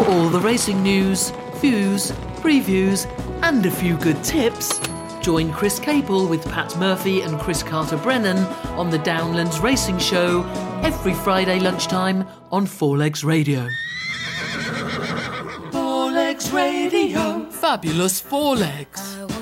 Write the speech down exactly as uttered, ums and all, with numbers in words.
all the racing news, views, previews and a few good tips, join Chris Capel with Pat Murphy and Chris Carter-Brennan on the Downlands Racing Show every Friday lunchtime on Four Legs Radio. Four Legs Radio. Fabulous Four Legs.